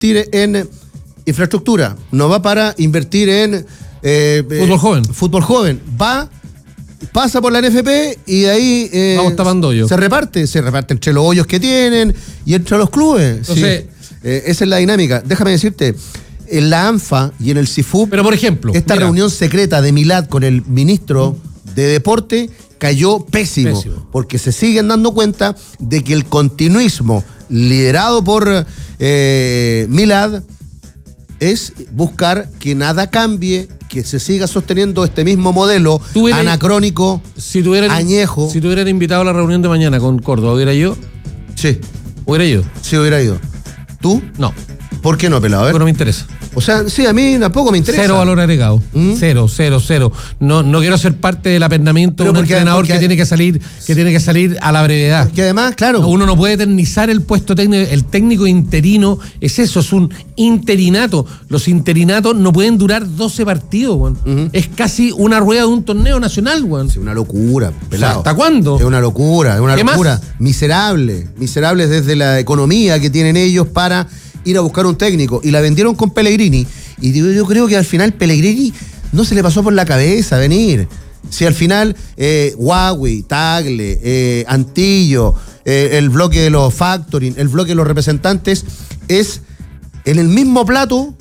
invertir en infraestructura, no va para invertir en fútbol joven. Pasa por la NFP y de ahí vamos tapando hoyos. Se reparte entre los hoyos que tienen y entre los clubes. Entonces, sí. Esa es la dinámica. Déjame decirte, en la ANFA y en el CIFUP, pero por ejemplo, esta reunión secreta de Milad con el ministro de Deporte cayó pésimo, porque se siguen dando cuenta de que el continuismo liderado por Milad es buscar que nada cambie, que se siga sosteniendo este mismo modelo anacrónico, añejo. Si tú hubieras invitado a la reunión de mañana con Córdoba, ¿hubiera ido? Sí. ¿Hubiera ido? Sí, hubiera ido. ¿Tú? No. ¿Por qué no, pelado? Porque no me interesa. O sea, sí, a mí tampoco me interesa. Cero valor agregado. Cero. No quiero ser parte del apernamiento de un entrenador que tiene que salir a la brevedad. Porque además, claro. Uno no puede eternizar el puesto técnico. El técnico interino es eso, es un interinato. Los interinatos no pueden durar 12 partidos, weón. Es casi una rueda de un torneo nacional, weón. Es una locura, pelado. ¿Hasta cuándo? Es una locura. Miserable desde la economía que tienen ellos para ir a buscar un técnico, y la vendieron con Pellegrini, y yo creo que al final Pellegrini no se le pasó por la cabeza venir. Si al final Huawei, Tagle, Antillo, el bloque de los factoring, el bloque de los representantes, es en el mismo plato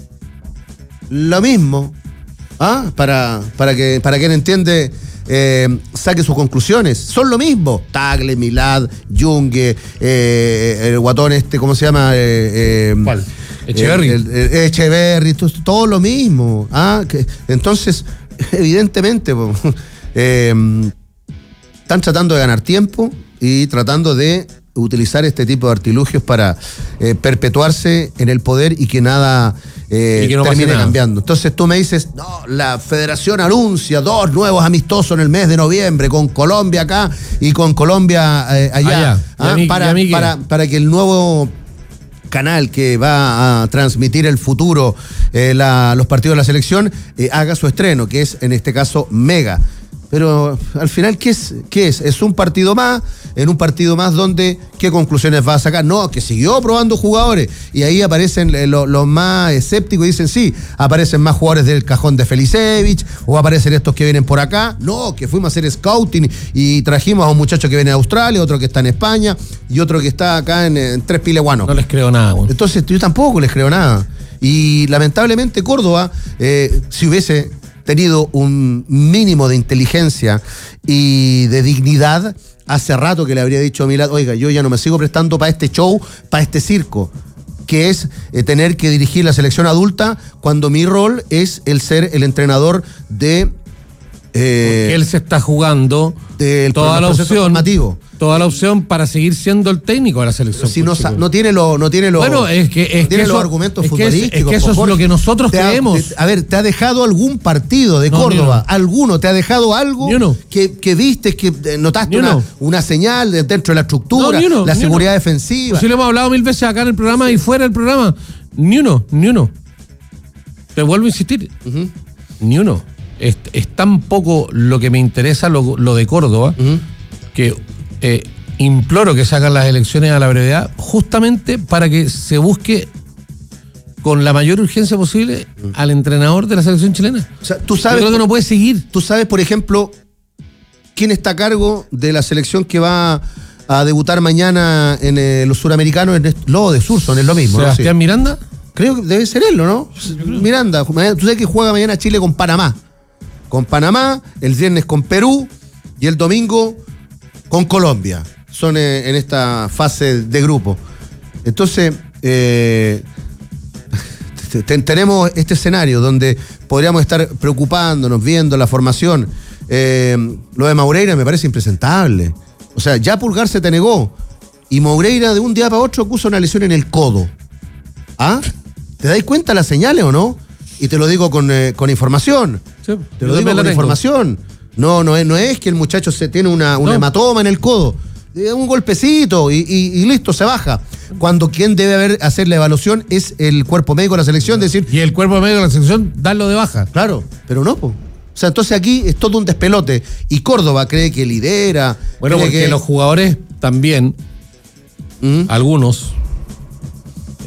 lo mismo. Para quien entiende, saque sus conclusiones. Son lo mismo. Tagle, Milad, Yungue, el guatón ¿cómo se llama? ¿Cuál? Echeverry. Echeverry, todo lo mismo. Entonces, evidentemente, están tratando de ganar tiempo y tratando de utilizar este tipo de artilugios para perpetuarse en el poder y que nada termine cambiando. Entonces tú me dices, no, la federación anuncia 2 nuevos amistosos en el mes de noviembre con Colombia acá y con Colombia allá. Para que el nuevo canal que va a transmitir el futuro los partidos de la selección haga su estreno, que es en este caso Mega. Pero al final, ¿qué es? Es un partido más, en un partido más donde, ¿qué conclusiones va a sacar? No, que siguió probando jugadores, y ahí aparecen los más escépticos y dicen, sí, aparecen más jugadores del cajón de Felicevich, o aparecen estos que vienen por acá. No, que fuimos a hacer scouting y trajimos a un muchacho que viene de Australia, otro que está en España y otro que está acá en Tres Pileguanos. No les creo nada, güey. Entonces yo tampoco les creo nada. Y lamentablemente Córdoba, si hubiese tenido un mínimo de inteligencia y de dignidad, hace rato que le habría dicho a Milad, oiga, yo ya no me sigo prestando para este show, para este circo, que es tener que dirigir la selección adulta cuando mi rol es el ser el entrenador de... porque él se está jugando toda la opción para seguir siendo el técnico de la selección. Si no tiene los argumentos futbolísticos. Eso es lo que nosotros creemos. ¿Te ha dejado algún partido de Córdoba? ¿Alguno? ¿Te ha dejado algo que viste, que notaste una señal dentro de la estructura, la seguridad defensiva? Pues si lo hemos hablado 1000 veces acá en el programa y fuera del programa. Ni uno. Te vuelvo a insistir. Ni uno. Es tan poco lo que me interesa lo de Córdoba, que imploro que sacan las elecciones a la brevedad, justamente para que se busque con la mayor urgencia posible al entrenador de la selección chilena. O sea, tú sabes, yo creo que no puede seguir. Tú sabes, por ejemplo, quién está a cargo de la selección que va a debutar mañana en los suramericanos, lo de Surson, es lo mismo. ¿Sebastián Miranda? Creo que debe ser él, ¿no? Miranda, tú sabes que juega mañana Chile con Panamá. El viernes con Perú y el domingo con Colombia. Son en esta fase de grupo. Entonces, tenemos este escenario donde podríamos estar preocupándonos, viendo la formación. Lo de Moreira me parece impresentable. O sea, ya Pulgar se te negó y Moreira de un día para otro puso una lesión en el codo. ¿Te dais cuenta las señales o no? Y te lo digo con información. Sí, te lo digo con información. No es que el muchacho se tiene una hematoma en el codo. Un golpecito y listo, se baja. Cuando quien debe hacer la evaluación es el cuerpo médico de la selección, decir... Y el cuerpo médico de la selección, darlo de baja. Claro, pero no, po. O sea, entonces aquí es todo un despelote. Y Córdoba cree que lidera. Bueno, porque los jugadores también, algunos,